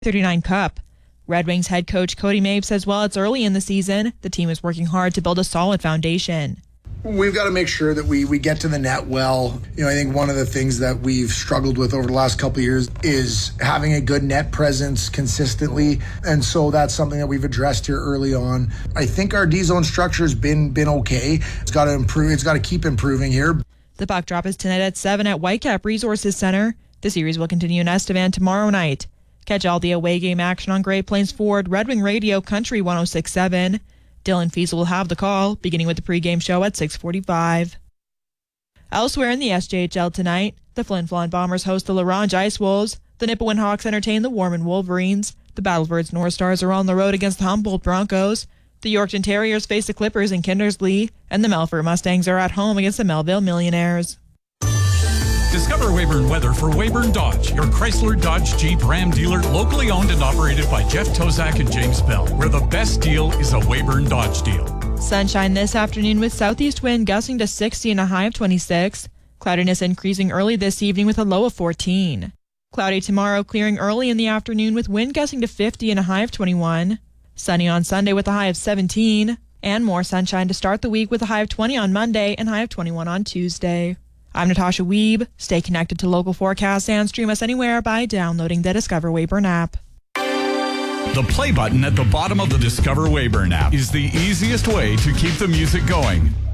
39 Cup. Red Wings head coach Cody Mabe says while it's early in the season, the team is working hard to build a solid foundation. We've got to make sure that we get to the net well. I think one of the things that we've struggled with over the last couple of years is having a good net presence consistently. And so that's something that we've addressed here early on. I think our D-zone structure has been okay. It's got to improve. It's got to keep improving here. The puck drop is tonight at 7 at Whitecap Resources Center. The series will continue in Estevan tomorrow night. Catch all the away game action on Great Plains Ford, Red Wing Radio, Country 106.7. Dylan Fiesel will have the call, beginning with the pregame show at 6:45. Elsewhere in the SJHL tonight, the Flin Flon Bombers host the La Ronge Ice Wolves. The Nipawin Hawks entertain the Warman Wolverines. The Battlebirds North Stars are on the road against the Humboldt Broncos. The Yorkton Terriers face the Clippers in Kindersley. And the Melfort Mustangs are at home against the Melville Millionaires. Discover Weyburn weather for Weyburn Dodge, your Chrysler, Dodge, Jeep, Ram dealer, locally owned and operated by Jeff Tozak and James Bell, where the best deal is a Weyburn Dodge deal. Sunshine this afternoon with southeast wind gusting to 60 and a high of 26. Cloudiness increasing early this evening with a low of 14. Cloudy tomorrow, clearing early in the afternoon with wind gusting to 50 and a high of 21. Sunny on Sunday with a high of 17. And more sunshine to start the week with a high of 20 on Monday and high of 21 on Tuesday. I'm Natasha Wiebe. Stay connected to local forecasts and stream us anywhere by downloading the Discover Weyburn app. The play button at the bottom of the Discover Weyburn app is the easiest way to keep the music going.